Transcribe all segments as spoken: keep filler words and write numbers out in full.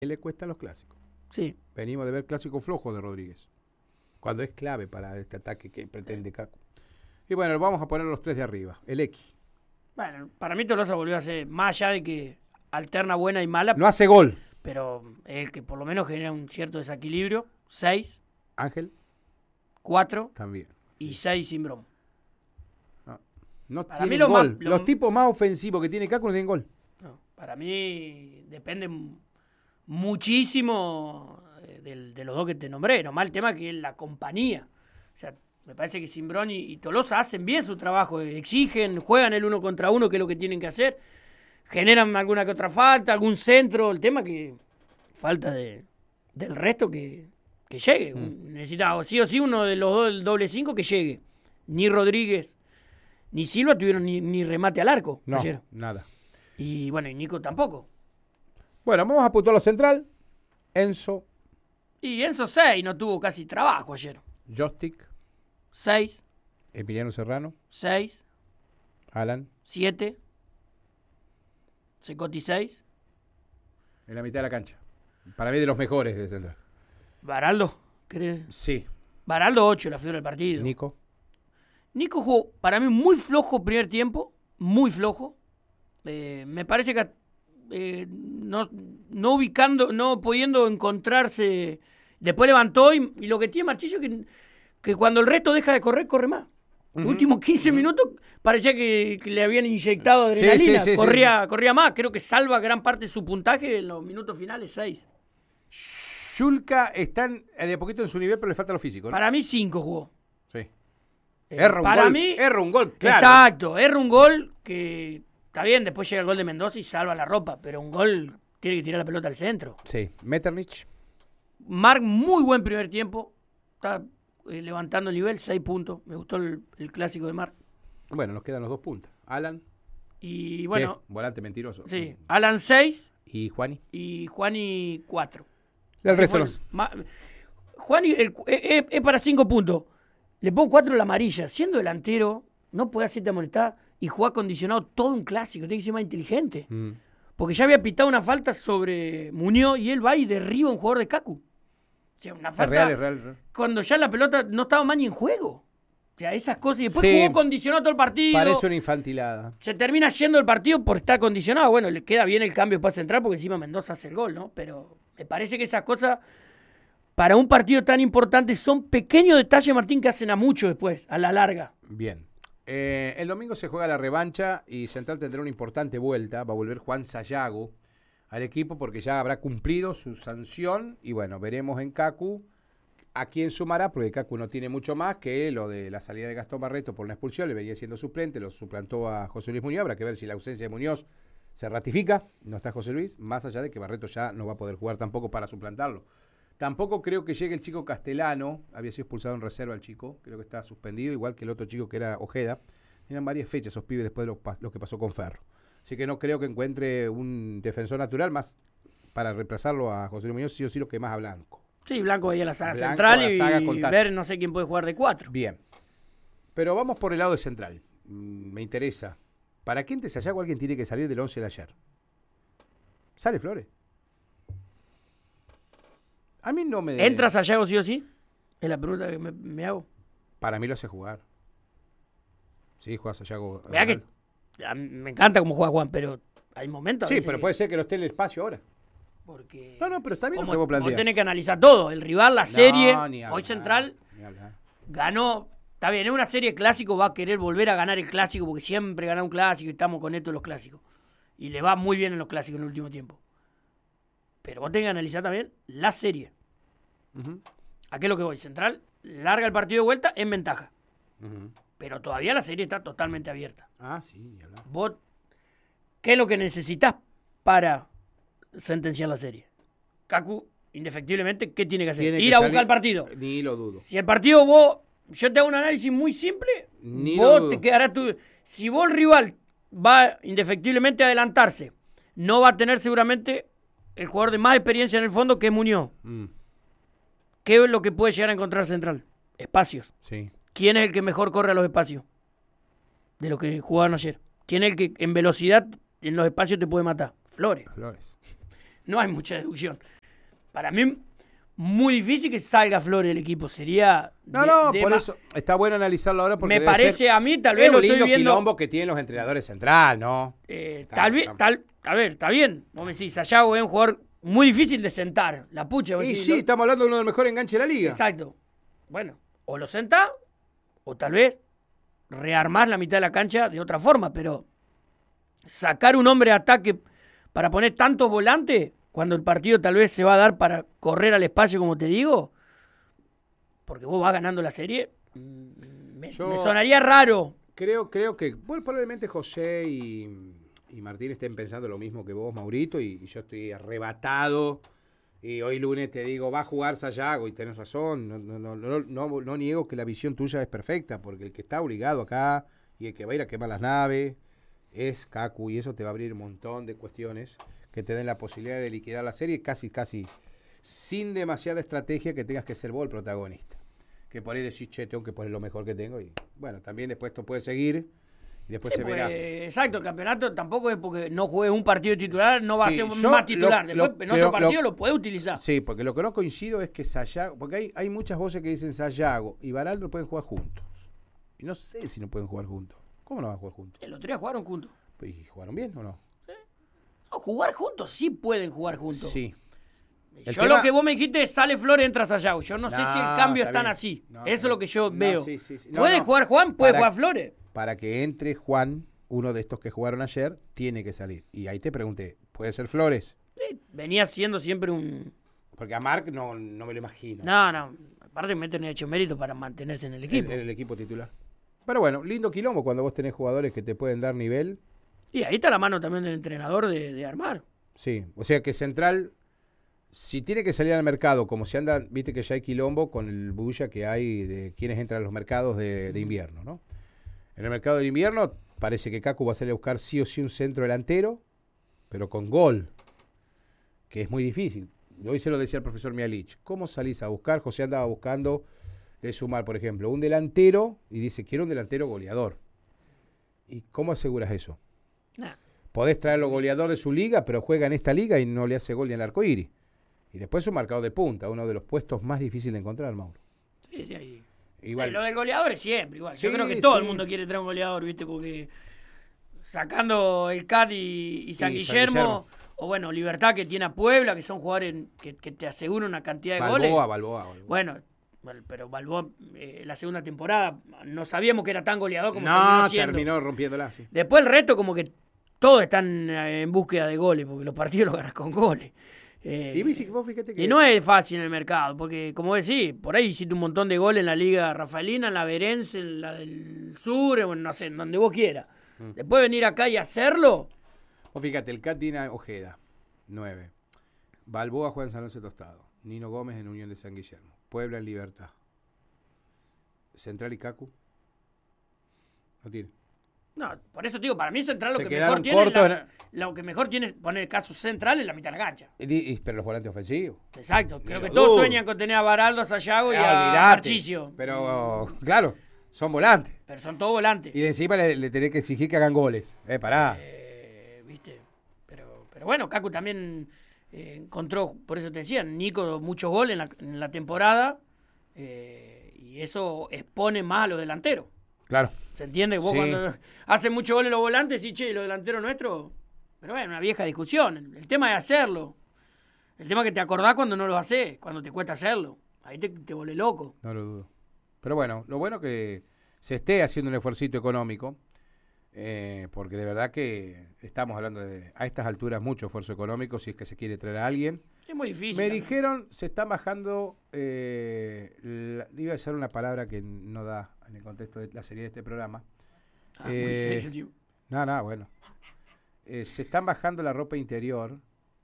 ¿Qué le cuestan los clásicos? Sí. Venimos de ver clásicos flojos de Rodríguez, cuando es clave para este ataque que pretende Cacu. Y bueno, vamos a poner los tres de arriba. El X. Bueno, para mí Tolosa volvió a hacer, más allá de que alterna buena y mala. No hace gol. Pero el que por lo menos genera un cierto desequilibrio. Seis. Ángel. Cuatro. También. Y Sí. seis sin Brom. No, no Para tienen mí lo gol. más- lo- Los tipos más ofensivos que tiene Cacu no tienen gol. No, para mí depende muchísimo de, de los dos que te nombré. Nomás el tema que es la compañía. O sea, me parece que Simbrón y, y Tolosa hacen bien su trabajo. Exigen, juegan el uno contra uno, que es lo que tienen que hacer. Generan alguna que otra falta, algún centro. El tema que falta de, del resto que, que llegue. Mm. Necesita sí o sí uno de los dos del doble cinco que llegue. Ni Rodríguez ni Silva tuvieron ni, ni remate al arco No, ayer. nada. Y bueno, y Nico tampoco. Bueno, vamos a puntuar lo central. Enzo, Y Enzo seis no tuvo casi trabajo ayer. Joystick, seis, Emiliano Serrano, seis, Alan. siete, Secotti seis, En la mitad de la cancha. Para mí de los mejores de central. Baraldo, ¿crees? Sí. Baraldo ocho, la figura del partido. Nico. Nico jugó para mí muy flojo primer tiempo, muy flojo. Eh, me parece que eh, no, no ubicando, no pudiendo encontrarse. Después levantó y, y lo que tiene Marchillo es que, que cuando el resto deja de correr, corre más. Los Uh-huh. últimos quince uh-huh. minutos parecía que, que le habían inyectado adrenalina. Sí, sí, sí, corría, sí. corría más. Creo que salva gran parte de su puntaje en los minutos finales, seis. Shulka están de a poquito en su nivel, pero le falta lo físico, ¿no? Para mí, cinco jugó. Sí. Eh, Erra un para gol. mí, Erra un gol, claro. Exacto, erra un gol que está bien, después llega el gol de Mendoza y salva la ropa, pero un gol tiene que tirar la pelota al centro. Sí. Metternich. Marc, muy buen primer tiempo, está eh, levantando el nivel, seis puntos, me gustó el, el clásico de Marc. Bueno, nos quedan los dos puntas. Alan. Y bueno, ¿Qué? Volante mentiroso. sí, Alan seis Y Juani. y Juani cuatro. El resto Fue- los... ma- Juani el- es, es para cinco puntos. Le pongo cuatro en la amarilla. Siendo delantero, no puede hacerte amonestar y jugar condicionado todo un clásico. Tiene que ser más inteligente. Mm. Porque ya había pitado una falta sobre Muñoz y él va y derriba a un jugador de Cacu. O sea, una Es falta real, es real, es real. cuando ya la pelota no estaba más ni en juego. O sea, esas cosas. Y después Sí. jugó condicionado todo el partido. Parece una infantilada. Se termina yendo el partido por estar condicionado. Bueno, le queda bien el cambio para central porque encima Mendoza hace el gol, ¿no? Pero me parece que esas cosas, para un partido tan importante, son pequeños detalles, Martín, que hacen a mucho después, a la larga. Bien. Eh, el domingo se juega la revancha y Central tendrá una importante vuelta. Va a volver Juan Sayago al equipo porque ya habrá cumplido su sanción. Y bueno, veremos en Cacu a quién sumará, porque Cacu no tiene mucho más que lo de la salida de Gastón Barreto por una expulsión. Le venía siendo suplente, lo suplantó a José Luis Muñoz. Habrá que ver si la ausencia de Muñoz se ratifica. No está José Luis, más allá de que Barreto ya no va a poder jugar tampoco para suplantarlo. Tampoco creo que llegue el chico Castellano. Había sido expulsado en reserva el chico. Creo que está suspendido, igual que el otro chico que era Ojeda. Tenían varias fechas esos pibes después de lo, lo que pasó con Ferro. Así que no creo que encuentre un defensor natural más para reemplazarlo a José Luis Muñoz, sí o sí lo que más a Blanco. Sí, Blanco ahí a la saga Blanco central a la y saga con Tati. ver no sé quién puede jugar de cuatro. Bien. Pero vamos por el lado de Central. Mm, me interesa. ¿Para quién te Sayago alguien tiene que salir del once de ayer? ¿Sale Flores? A mí no me... ¿Entra Sayago sí o sí? Es la pregunta que me, me hago. Para mí lo hace jugar. Sí, juega Sayago. Vea que a mí me encanta cómo juega Juan, pero hay momentos. a Sí, veces pero que- puede ser que no esté en el espacio ahora. Porque No, no, pero está bien lo como que vos vos planteás. tenés que analizar todo. El rival, la serie. No, ni Hoy hablar, Central ni hablar. ganó. Está bien, es una serie clásico, va a querer volver a ganar el clásico porque siempre gana un clásico y estamos con esto de los clásicos. Y le va muy bien en los clásicos en el último tiempo. Pero vos tenés que analizar también la serie. Uh-huh. ¿A qué es lo que voy? Central larga el partido de vuelta en ventaja. Uh-huh. Pero todavía la serie está totalmente abierta. Ah, sí, ni hablar. Vos, ¿qué es lo que necesitas para sentenciar la serie? Cacu, indefectiblemente, ¿qué tiene que hacer? Tiene Ir que a salir- buscar el partido. Ni lo dudo. Si el partido vos, yo te hago un análisis muy simple, Ni lo vos dudo. te quedarás tu... Si vos el rival va indefectiblemente a adelantarse, no va a tener seguramente el jugador de más experiencia en el fondo que es Muñoz. Mm, ¿Qué es lo que puede llegar a encontrar Central? Espacios. sí. ¿Quién es el que mejor corre a los espacios? De lo que jugaron ayer. ¿Quién es el que en velocidad en los espacios te puede matar? Flores. Flores. no hay mucha deducción. Para mí, muy difícil que salga Flores del equipo. Sería. No, de, no, de por ma- eso está bueno analizarlo ahora porque Me debe parece ser- a mí, tal vez es lo un estoy lindo viendo. quilombo que tienen los entrenadores central, ¿no? eh, Está- tal vez, está- tal, a ver, está bien. Vos me decís, Sayago es un jugador muy difícil de sentar. La pucha, vos Y decís, sí, lo- estamos hablando de uno de los mejores enganches de la liga. Exacto. Bueno, o lo sentás, o tal vez rearmás la mitad de la cancha de otra forma, pero sacar un hombre de ataque para poner tantos volantes, cuando el partido tal vez se va a dar para correr al espacio, como te digo, porque vos vas ganando la serie, mm, me, Yo- me sonaría raro. Creo, creo que bueno, probablemente José y, y Martín estén pensando lo mismo que vos, Maurito, y, y yo estoy arrebatado. Y hoy lunes te digo, va a jugar Sayago, y tenés razón. No, no, no, no, no, no niego que la visión tuya es perfecta, porque el que está obligado acá y el que va a ir a quemar las naves es Kaku, y eso te va a abrir un montón de cuestiones que te den la posibilidad de liquidar la serie casi, casi sin demasiada estrategia que tengas que ser vos el protagonista. Que por ahí decís, che, tengo que poner lo mejor que tengo. Y bueno, también después esto puede seguir y después Sí, se pues, verá. exacto, el campeonato tampoco es porque no juegue un partido titular, no va Sí, a ser yo más titular. lo- Después, lo- en otro pero partido lo- lo, puede utilizar. Sí, porque lo que no coincido es que Sayago, porque hay, hay muchas voces que dicen Sayago y Baraldo pueden jugar juntos. Y no sé si no pueden jugar juntos. ¿Cómo no van a jugar juntos? El otro día jugaron juntos. ¿Y jugaron bien o no? No, jugar juntos, sí pueden jugar juntos. Sí. El Yo tema- lo que vos me dijiste es sale Flores, entra Sayago. Yo no, sé si el No, cambio está es tan bien. así. No, Eso es no. lo que yo No, veo. sí, sí, sí. No, ¿Puede no. jugar Juan? ¿Puede Para- jugar Flores? Para que entre Juan, uno de estos que jugaron ayer, tiene que salir. Y ahí te pregunté, ¿puede ser Flores? Sí, venía siendo siempre un... Porque a Marc no, no me lo imagino. No, no. Aparte me han hecho mérito para mantenerse en el equipo. El, el equipo titular. Pero bueno, lindo quilombo cuando vos tenés jugadores que te pueden dar nivel. Y ahí está la mano también del entrenador de, de armar. Sí, o sea que Central, si tiene que salir al mercado, como se anda, viste que ya hay quilombo con el bulla que hay de quienes entran a los mercados de, de invierno, ¿no? En el mercado de invierno parece que Kaku va a salir a buscar sí o sí un centro delantero, pero con gol, que es muy difícil. Hoy se lo decía el profesor Mialich. ¿Cómo salís a buscar? José andaba buscando de sumar, por ejemplo, un delantero y dice, quiero un delantero goleador. ¿Y cómo aseguras eso? Nah. Podés traerlo goleador de su liga, pero juega en esta liga y no le hace gol ni al arco iris. Y después un marcador de punta, uno de los puestos más difíciles de encontrar, Mauro. Sí, sí, ahí. Igual. Eh, Lo del goleador es siempre igual. Yo Sí, creo que todo sí. el mundo quiere traer un goleador, ¿viste? Porque sacando el C A D y, y San, Y San Guillermo, Guillermo. o bueno, Libertad que tiene a Puebla, que son jugadores que, que te aseguran una cantidad de goles. Balboa, Balboa, Balboa. Bueno, bueno, pero Balboa, eh, la segunda temporada, no sabíamos que era tan goleador como terminó No, siendo. terminó rompiéndola, sí. Después el resto, como que todos están eh, en búsqueda de goles, porque los partidos los ganas con goles. Eh, Y fí- vos fíjate que... y no es fácil en el mercado, porque como decís, por ahí hiciste un montón de goles en la Liga Rafaelina, en la Verense, en la del Sur, en, no sé, en donde vos quieras. Mm. Después venir acá y hacerlo, Vos fíjate, el C A T tiene a Ojeda, nueve. Balboa juega en San José Tostado. Nino Gómez en Unión de San Guillermo. Puebla en Libertad. Central y Kaku. No tiene. no, por eso te digo, para mí Central lo Se que quedaron mejor tiene, es cortos la- lo que mejor tiene es poner el caso central en la mitad de la cancha. Y di- y- pero los volantes ofensivos. Exacto, creo lo que todos dudo. sueñan con tener a Baraldo, a Sayago y Ah, a olvidate. Marchisio. Pero, claro, son volantes. Pero son todos volantes. Y de encima le, le tenés que exigir que hagan goles. Eh, pará. Eh, ¿viste? Pero, pero bueno, Kaku también eh, encontró, por eso te decía, Nico muchos goles en la, en la temporada eh, y eso expone más a los delanteros. Claro. ¿Se entiende? Vos Sí. cuando hacen muchos goles los volantes, sí, che, ¿y los delanteros nuestros? Pero bueno, una vieja discusión. El, el tema es hacerlo. El tema es que te acordás cuando no lo haces, cuando te cuesta hacerlo. Ahí te, te volé loco. No lo dudo. Pero bueno, lo bueno que se esté haciendo un esfuercito económico, eh, porque de verdad que estamos hablando de, a estas alturas, mucho esfuerzo económico si es que se quiere traer a alguien. Es muy difícil. Me también. dijeron, se está bajando, eh, la- iba a usar una palabra que no da en el contexto de la serie de este programa. Ah, muy eh, serio, tío. No, no, bueno. Eh, se están bajando la ropa interior.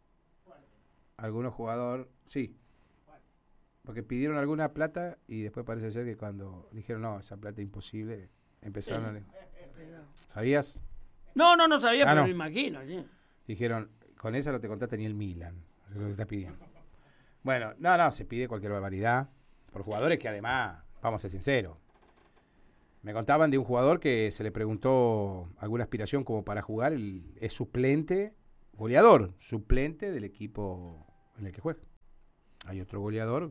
Algunos jugadores, sí. Porque pidieron alguna plata y después parece ser que cuando dijeron, no, esa plata es imposible, empezaron a... ¿Sabías? No, no, no sabía, Ah, pero no. me imagino. Sí. Dijeron, con esa no te contaste ni el Milan. Es lo que está pidiendo. Bueno, no, no, se pide cualquier barbaridad. Por jugadores que además, vamos a ser sinceros, me contaban de un jugador que se le preguntó alguna aspiración como para jugar, el, es suplente, goleador, suplente del equipo en el que juega. Hay otro goleador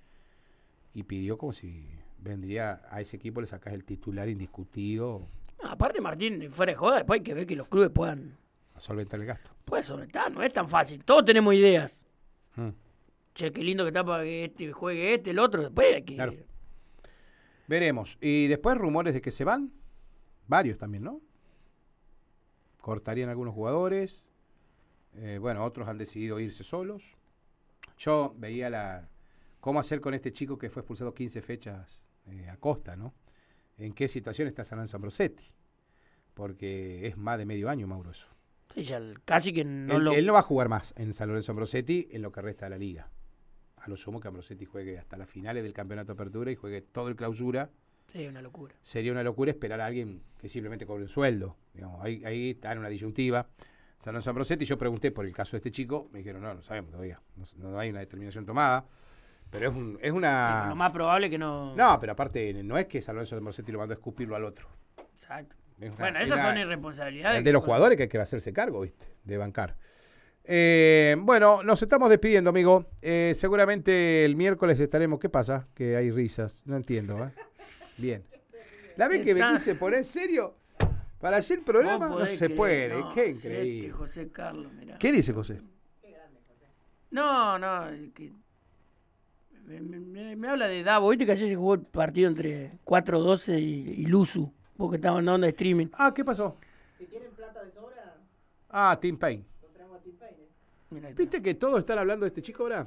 y pidió como si vendría a ese equipo, le sacas el titular indiscutido. No, aparte, Martín, fuera de joda, después hay que ver que los clubes puedan... A solventar el gasto. Puede solventar, no es tan fácil. Todos tenemos ideas. Mm. Che, qué lindo que está para que este juegue este, el otro. Después hay que... Claro. Veremos. Y después rumores de que se van. Varios también, ¿no? Cortarían algunos jugadores. Eh, bueno, otros han decidido irse solos. Yo veía la cómo hacer con este chico que fue expulsado quince fechas eh, a Costa, ¿no? ¿En qué situación está San Lorenzo Ambrosetti? Porque es más de medio año, Mauro, eso. Sí, ya casi que no él, lo... él no va a jugar más en San Lorenzo Ambrosetti en lo que resta de la liga. A lo sumo que Ambrosetti juegue hasta las finales del campeonato de apertura y juegue todo el clausura. Sí, una locura. Sería una locura esperar a alguien que simplemente cobre un sueldo. Digamos, ahí, ahí está en una disyuntiva. San Lorenzo Ambrosetti, yo pregunté por el caso de este chico, me dijeron, no, no sabemos todavía, no, no hay una determinación tomada, pero es, un, es una... Sí, lo más probable que no... No, pero aparte, no es que San Lorenzo Ambrosetti lo mandó a escupirlo al otro. Exacto. Una, bueno, esas una, son irresponsabilidades. De los jugadores que hay que hacerse cargo, ¿viste? De bancar. Eh, bueno, nos estamos despidiendo, amigo. Eh, seguramente el miércoles estaremos... ¿Qué pasa? Que hay risas. No entiendo, ¿eh? Bien. La vez que me quise poner en serio para hacer el programa, no se creer, puede. No, qué increíble. Este José Carlos, mirá. ¿Qué dice José? Qué grande, José. No, no, que me, me, me habla de Davo. Viste que ayer se jugó el partido entre cuatro doce y, y Luzu, porque estaban en onda de streaming. Ah, ¿qué pasó? Si tienen plata de sobra... Ah, Tim Payne. Lo traemos a Tim Payne, ¿eh? Mirá, ¿Viste que todos están hablando de este chico ahora?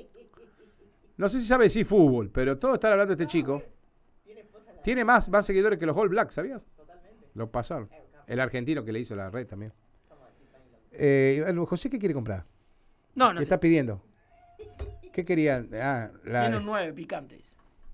No sé si sabe decir fútbol, pero todos están hablando de este chico. Tiene más, más seguidores que los All Blacks, ¿sabías? Totalmente. Lo pasaron. El argentino que le hizo la red también. Eh, José, ¿qué quiere comprar? No, no ¿Qué sé. está pidiendo? ¿Qué querían? Ah, la... Tiene un nueve picante, dice.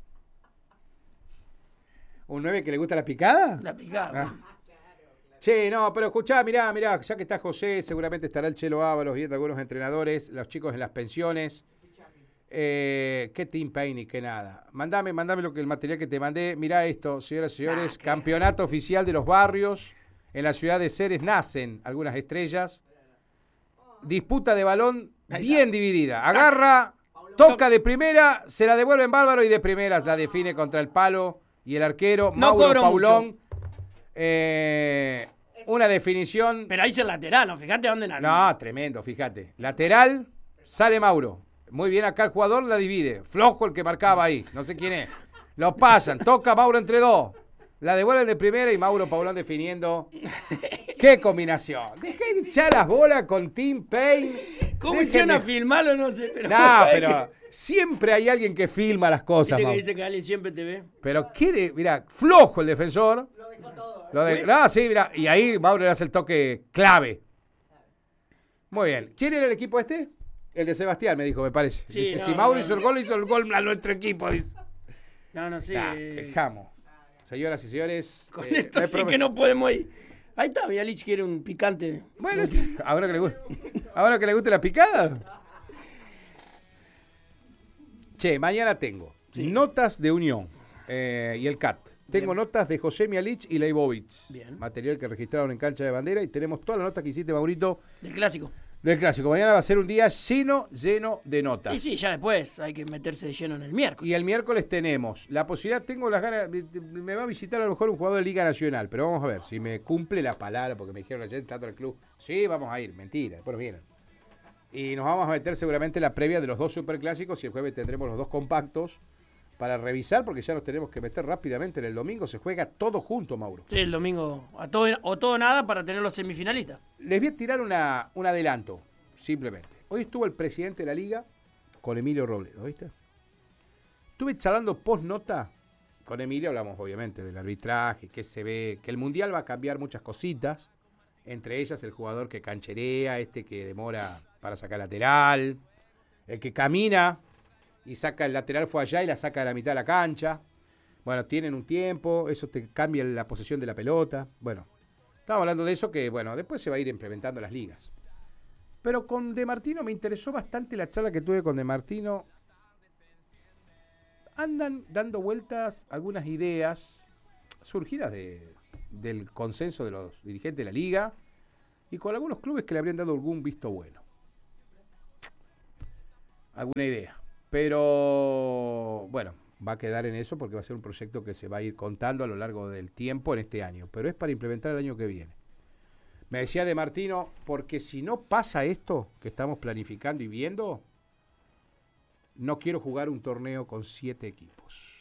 ¿Un nueve que le gusta la picada? La picada. Ah. Che, no, pero escuchá, mirá, mirá, ya que está José, seguramente estará el Chelo Ábalos viendo algunos entrenadores, los chicos en las pensiones. Eh, qué Tim Payne y qué nada. Mandame, mandame lo que el material que te mandé. Mirá esto, señoras y señores, ah, campeonato oficial de los barrios. En la ciudad de Ceres nacen algunas estrellas. Disputa de balón bien dividida. Agarra, toca de primera, se la devuelve en Bárbaro y de primera la define contra el palo. Y el arquero, no Mauro Paulón. Eh, una definición. Pero ahí es el lateral, ¿no? Fíjate dónde nació. No, tremendo, fíjate. Lateral, sale Mauro. Muy bien, acá el jugador la divide. Flojo el que marcaba ahí, no sé quién es. Lo pasan, toca Mauro entre dos. La devuelven de primera y Mauro Paulón definiendo. ¡Qué combinación! Dejé de echar las bolas con Tim Payne. ¿Cómo hicieron a filmarlo? No sé. Pero no, pero siempre hay alguien que filma las cosas. ¿Viste que dice que alguien siempre te ve? Pero qué de, mira, flojo el defensor. Lo dejó todo. ¿Eh? Lo de, no, sí, mira, y ahí Mauro le hace el toque clave. Muy bien. ¿Quién era el equipo este? El de Sebastián, me dijo, me parece. Sí, dice, no, si Mauro no, hizo el gol, hizo el gol a nuestro equipo, dice. No, no sé. Nah, dejamos. Señoras y señores. Con eh, esto sí que no podemos ir. Ahí está, Mialich quiere un picante. Bueno, ahora que le guste, ahora que le guste la picada. Che, mañana tengo sí. notas de Unión eh, y el C A T. Tengo Bien. notas de José Mialich y Leibovitz. Bien. Material que registraron en Cancha de Bandera y tenemos todas las notas que hiciste, Maurito. Del clásico. Del clásico. Mañana va a ser un día lleno, lleno de notas. Y sí, ya después hay que meterse de lleno en el miércoles. Y el miércoles tenemos la posibilidad, tengo las ganas, me va a visitar a lo mejor un jugador de Liga Nacional, pero vamos a ver si me cumple la palabra, porque me dijeron ayer, trato del club, sí, vamos a ir, mentira, después nos vienen. Y nos vamos a meter seguramente en la previa de los dos superclásicos y el jueves tendremos los dos compactos para revisar, porque ya nos tenemos que meter rápidamente en el domingo, se juega todo junto, Mauro. Sí, el domingo, a todo, o todo nada para tener los semifinalistas. Les voy a tirar una, un adelanto. Simplemente. Hoy estuvo el presidente de la liga con Emilio Robledo, ¿viste? Estuve charlando post-nota con Emilio, hablamos obviamente del arbitraje, que se ve, que el Mundial va a cambiar muchas cositas, entre ellas el jugador que cancherea, este que demora para sacar lateral, el que camina y saca el lateral fue allá y la saca de la mitad de la cancha. Bueno, tienen un tiempo, eso te cambia la posesión de la pelota. Bueno, estamos hablando de eso que, bueno, después se va a ir implementando las ligas. Pero con De Martino me interesó bastante la charla que tuve con De Martino. Andan dando vueltas algunas ideas surgidas de, del consenso de los dirigentes de la liga. y con algunos clubes que le habrían dado algún visto bueno. Alguna idea. Pero, bueno, va a quedar en eso porque va a ser un proyecto que se va a ir contando a lo largo del tiempo en este año, pero es para implementar el año que viene. Me decía De Martino, porque si no pasa esto que estamos planificando y viendo, no quiero jugar un torneo con siete equipos.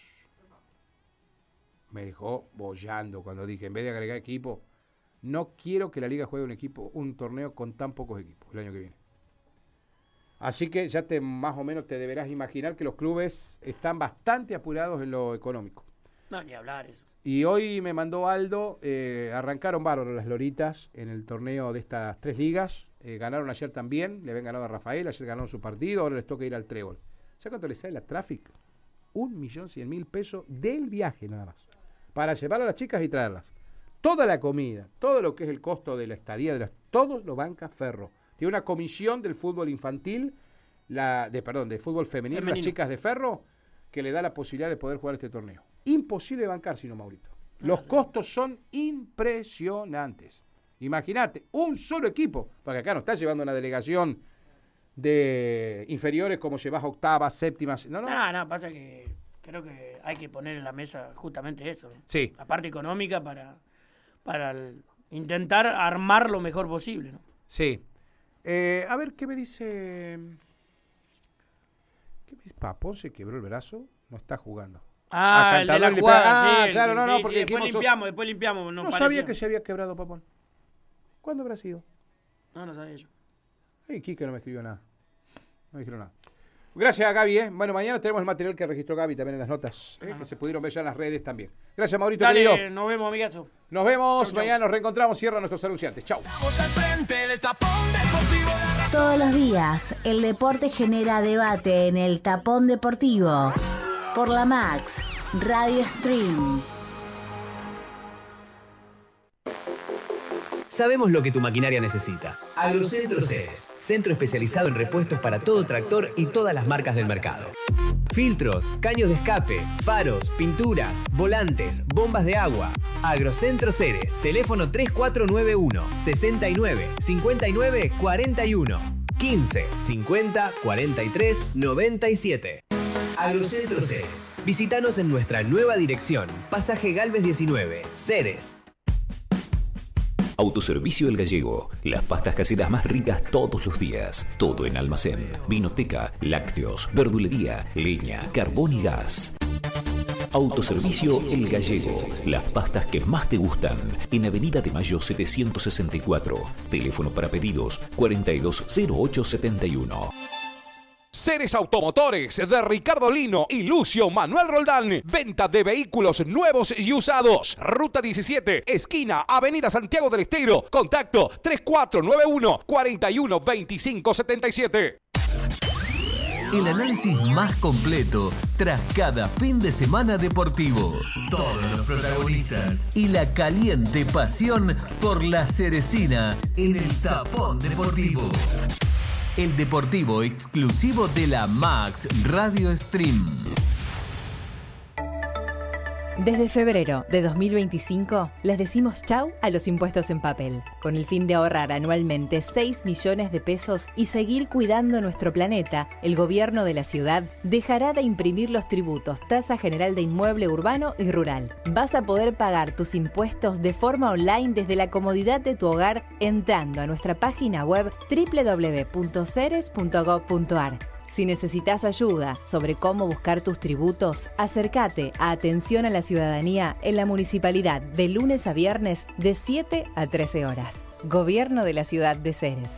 Me dejó bollando cuando dije, en vez de agregar equipo, no quiero que la liga juegue un equipo, un torneo con tan pocos equipos el año que viene. Así que ya te más o menos te deberás imaginar que los clubes están bastante apurados en lo económico. No, ni hablar eso. Y hoy me mandó Aldo, eh, arrancaron bárbaros las Loritas en el torneo de estas tres ligas. Eh, ganaron ayer también, le habían ganado a Rafael, ayer ganaron su partido, ahora les toca ir al Trébol. ¿Sabes cuánto les sale la Traffic? Un millón cien mil pesos del viaje nada más. Para llevar a las chicas y traerlas. Toda la comida, todo lo que es el costo de la estadía, de las, todo lo banca Ferro. Tiene una comisión del fútbol infantil, la de perdón, del fútbol femenino, femenino, las chicas de Ferro, que le da la posibilidad de poder jugar este torneo. Imposible de bancar, sino Maurito. Los ah, costos sí. son impresionantes. Imagínate, un solo equipo, porque acá no está llevando una delegación de inferiores como llevas octavas, séptimas. No, no. No, no, pasa que creo que hay que poner en la mesa justamente eso. Sí. La parte económica para, para el, intentar armar lo mejor posible, ¿no? Sí. Eh, a ver, ¿qué me dice? ¿Qué me dice? Papón se quebró el brazo, no está jugando. Ah, el de la jugada, ah, sí, claro, no, no, sí, porque sí, después dijimos, limpiamos, sos... después limpiamos. No sabía que se había quebrado Papón. ¿Cuándo habrá sido? No, no sabía yo. Ay, Quique no me escribió nada. No me dijeron nada. Gracias a Gaby, ¿eh? Bueno, mañana tenemos el material que registró Gaby también en las notas, ¿eh? Que se pudieron ver ya en las redes también. Gracias, Maurito, Dale, querido. Nos vemos, amigazo. Nos vemos, chau, mañana chau. Nos reencontramos, cierran nuestros anunciantes. Chau. Todos los días, el deporte genera debate en el Tapón Deportivo. Por la Max, Radio Stream. Sabemos lo que tu maquinaria necesita. Agrocentro Ceres, centro especializado en repuestos para todo tractor y todas las marcas del mercado. Filtros, caños de escape, faros, pinturas, volantes, bombas de agua. Agrocentro Ceres, teléfono tres cuatro nueve uno, sesenta y nueve, cincuenta y nueve, cuarenta y uno, quince, cincuenta, cuarenta y tres, noventa y siete. Agrocentro Ceres. Visítanos en nuestra nueva dirección, Pasaje Galvez diecinueve, Ceres. Autoservicio El Gallego. Las pastas caseras más ricas todos los días. Todo en almacén, vinoteca, lácteos, verdulería, leña, carbón y gas. Autoservicio El Gallego. Las pastas que más te gustan. En Avenida de Mayo setecientos sesenta y cuatro. Teléfono para pedidos cuarenta y dos cero ocho setenta y uno. Ceres Automotores de Ricardo Lino y Lucio Manuel Roldán. Venta de vehículos nuevos y usados. Ruta diecisiete, esquina Avenida Santiago del Estero. Contacto tres cuatro nueve uno, cuatro uno dos cinco siete siete. El análisis más completo tras cada fin de semana deportivo. Todos los protagonistas y la caliente pasión por la cerecina en el Tapón Deportivo. El deportivo exclusivo de la Max Radio Stream. Desde febrero de dos mil veinticinco, les decimos chau a los impuestos en papel, con el fin de ahorrar anualmente seis millones de pesos y seguir cuidando nuestro planeta. El gobierno de la ciudad dejará de imprimir los tributos, tasa general de inmueble urbano y rural. Vas a poder pagar tus impuestos de forma online desde la comodidad de tu hogar entrando a nuestra página web doble u doble u doble u punto ceres punto gob punto ar. Si necesitas ayuda sobre cómo buscar tus tributos, acércate a Atención a la Ciudadanía en la Municipalidad de lunes a viernes de siete a trece horas. Gobierno de la Ciudad de Ceres.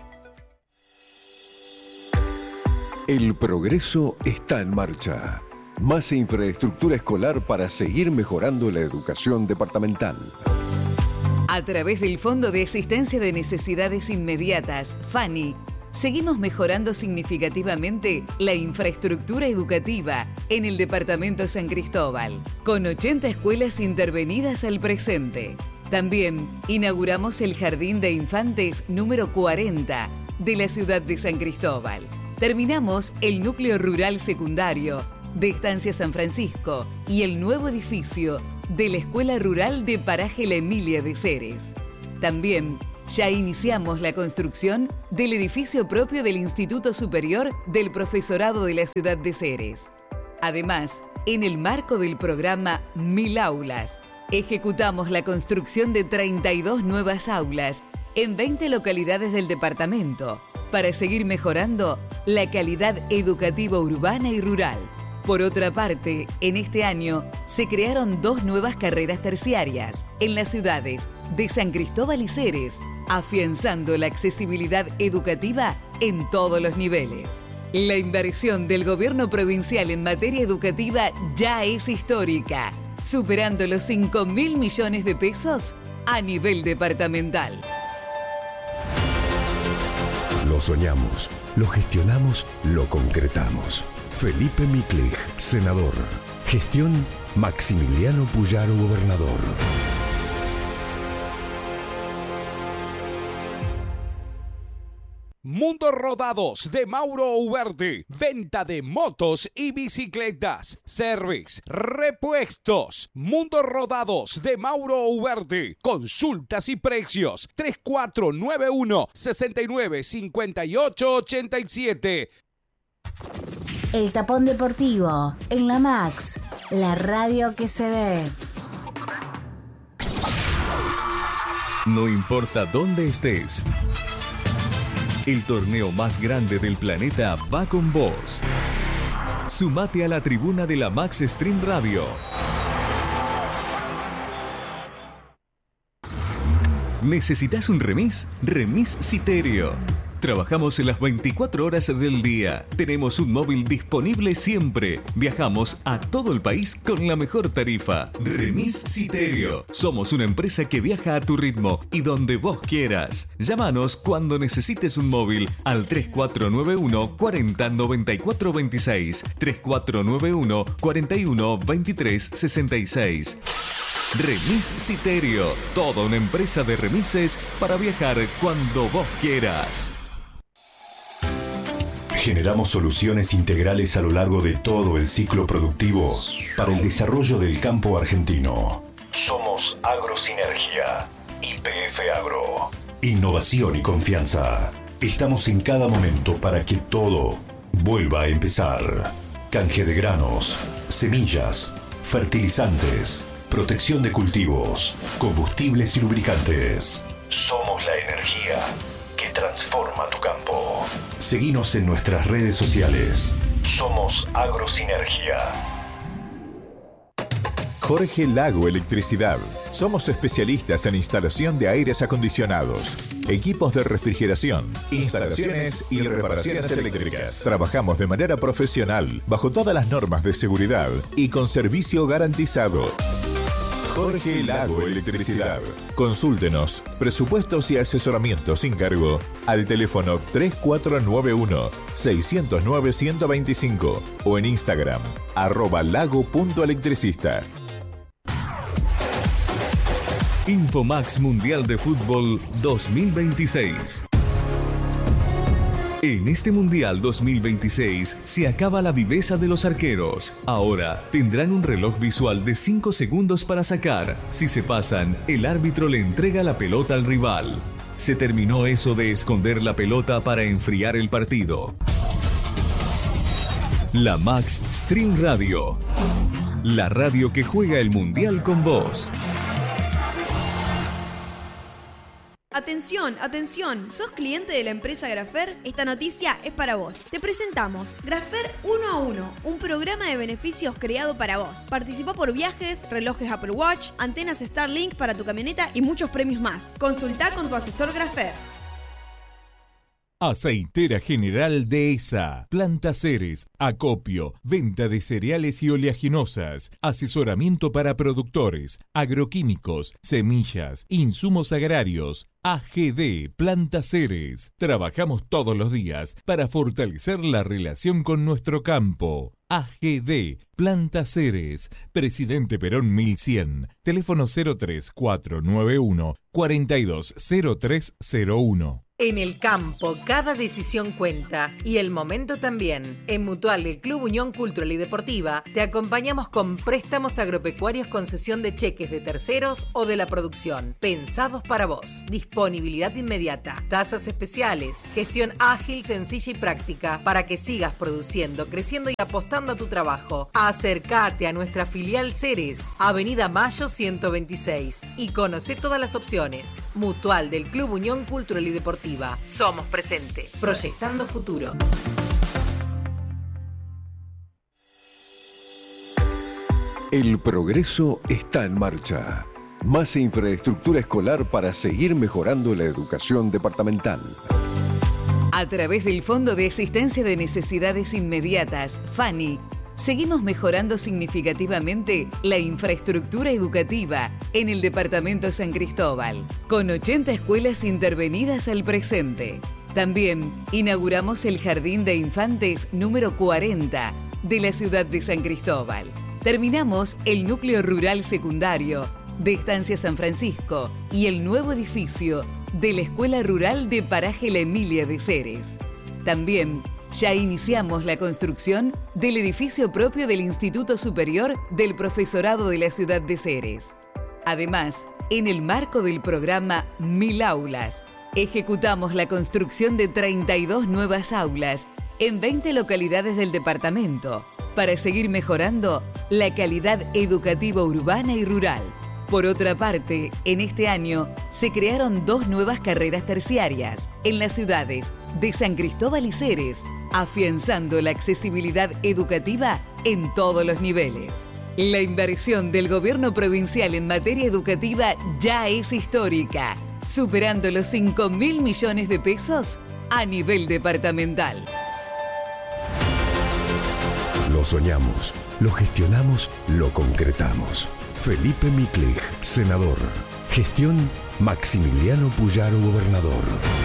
El progreso está en marcha. Más infraestructura escolar para seguir mejorando la educación departamental. A través del Fondo de Asistencia de Necesidades Inmediatas, FANI, seguimos mejorando significativamente la infraestructura educativa en el departamento San Cristóbal, con ochenta escuelas intervenidas al presente. También inauguramos el Jardín de Infantes número cuarenta de la ciudad de San Cristóbal. Terminamos el núcleo rural secundario de Estancia San Francisco y el nuevo edificio de la Escuela Rural de Paraje La Emilia de Ceres. También Ya iniciamos la construcción del edificio propio del Instituto Superior del Profesorado de la Ciudad de Ceres. Además, en el marco del programa Mil Aulas, ejecutamos la construcción de treinta y dos nuevas aulas en veinte localidades del departamento para seguir mejorando la calidad educativa urbana y rural. Por otra parte, en este año se crearon dos nuevas carreras terciarias en las ciudades de San Cristóbal y Ceres, afianzando la accesibilidad educativa en todos los niveles. La inversión del gobierno provincial en materia educativa ya es histórica, superando los cinco mil millones de pesos a nivel departamental. Lo soñamos, lo gestionamos, lo concretamos. Felipe Miklich, senador. Gestión Maximiliano Puyaro, gobernador. Mundo Rodados de Mauro Ugarte. Venta de motos y bicicletas. Service, repuestos. Mundo Rodados de Mauro Ugarte. Consultas y precios. tres cuatro nueve uno, sesenta y nueve, cincuenta y ocho, ochenta y siete. El Tapón Deportivo, en la Max, la radio que se ve. No importa dónde estés, el torneo más grande del planeta va con vos. Sumate a la tribuna de la Max Stream Radio. ¿Necesitas un remis? Remis Citerio. Trabajamos en las veinticuatro horas del día. Tenemos un móvil disponible siempre. Viajamos a todo el país con la mejor tarifa. Remis Citerio. Somos una empresa que viaja a tu ritmo y donde vos quieras. Llámanos cuando necesites un móvil al tres cuatro nueve uno, cuarenta, noventa y cuatro veintiséis. tres cuatro nueve uno, cuarenta y uno, veintitrés sesenta y seis. Remis Citerio. Toda una empresa de remises para viajar cuando vos quieras. Generamos soluciones integrales a lo largo de todo el ciclo productivo para el desarrollo del campo argentino. Somos Agrosinergia, Y P F Agro. Innovación y confianza. Estamos en cada momento para que todo vuelva a empezar. Canje de granos, semillas, fertilizantes, protección de cultivos, combustibles y lubricantes. Somos la energía que transforma tu campo. Seguinos en nuestras redes sociales. Somos Agrosinergia. Jorge Lago Electricidad. Somos especialistas en instalación de aires acondicionados, equipos de refrigeración, instalaciones y reparaciones eléctricas. Trabajamos de manera profesional, bajo todas las normas de seguridad y con servicio garantizado. Jorge Lago Electricidad. Consúltenos, presupuestos y asesoramiento sin cargo al teléfono tres cuatro nueve uno, seis cero nueve, uno dos cinco o en Instagram, arroba lago.electricista. Infomax Mundial de Fútbol dos mil veintiséis. En este Mundial dos mil veintiséis se acaba la viveza de los arqueros. Ahora tendrán un reloj visual de cinco segundos para sacar. Si se pasan, el árbitro le entrega la pelota al rival. Se terminó eso de esconder la pelota para enfriar el partido. La Max Stream Radio. La radio que juega el Mundial con vos. Atención, atención, ¿sos cliente de la empresa Grafer? Esta noticia es para vos. Te presentamos Grafer uno a uno, un programa de beneficios creado para vos. Participa por viajes, relojes Apple Watch, antenas Starlink para tu camioneta y muchos premios más. Consulta con tu asesor Grafer. Aceitera General Dehesa, Planta Ceres, acopio, venta de cereales y oleaginosas, asesoramiento para productores, agroquímicos, semillas, insumos agrarios. A G D Planta Ceres. Trabajamos todos los días para fortalecer la relación con nuestro campo. A G D Planta Ceres, Presidente Perón mil cien, teléfono cero tres cuatro nueve uno, cuarenta y dos cero tres cero uno. En el campo, cada decisión cuenta y el momento también. En Mutual del Club Unión Cultural y Deportiva te acompañamos con préstamos agropecuarios con cesión de cheques de terceros o de la producción, pensados para vos. Disponibilidad inmediata, tasas especiales, gestión ágil, sencilla y práctica para que sigas produciendo, creciendo y apostando a tu trabajo. Acércate a nuestra filial Ceres, Avenida Mayo ciento veintiséis y conoce todas las opciones. Mutual del Club Unión Cultural y Deportiva. Somos presente, proyectando futuro. El progreso está en marcha. Más infraestructura escolar para seguir mejorando la educación departamental. A través del Fondo de Asistencia de Necesidades Inmediatas, FANI, seguimos mejorando significativamente la infraestructura educativa en el departamento San Cristóbal, con ochenta escuelas intervenidas al presente. También inauguramos el Jardín de Infantes número cuarenta de la ciudad de San Cristóbal. Terminamos el núcleo rural secundario de Estancia San Francisco y el nuevo edificio de la Escuela Rural de Paraje La Emilia de Ceres. También ya iniciamos la construcción del edificio propio del Instituto Superior del Profesorado de la ciudad de Ceres. Además, en el marco del programa Mil Aulas, ejecutamos la construcción de treinta y dos nuevas aulas en veinte localidades del departamento para seguir mejorando la calidad educativa urbana y rural. Por otra parte, en este año se crearon dos nuevas carreras terciarias en las ciudades de San Cristóbal y Ceres, afianzando la accesibilidad educativa en todos los niveles. La inversión del gobierno provincial en materia educativa ya es histórica, superando los cinco mil millones de pesos a nivel departamental. Lo soñamos, lo gestionamos, lo concretamos. Felipe Miklich, senador. Gestión Maximiliano Puyaro, gobernador.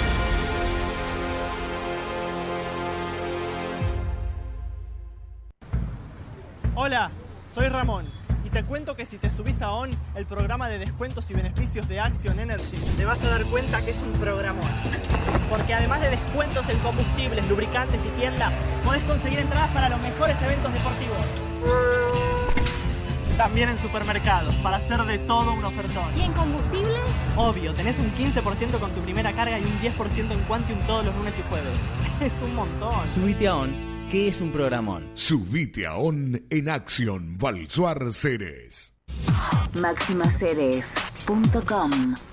Hola, soy Ramón y te cuento que si te subís a O N, el programa de descuentos y beneficios de Action Energy, te vas a dar cuenta que es un programón. Porque además de descuentos en combustibles, lubricantes y tienda, podés conseguir entradas para los mejores eventos deportivos. También en supermercados, para hacer de todo un ofertón. ¿Y en combustible? Obvio, tenés un quince por ciento con tu primera carga y un diez por ciento en Quantium todos los lunes y jueves. Es un montón. Subite a O N, que es un programón. Subite a O N en Action Valsuar Ceres. Máxima Ceres punto com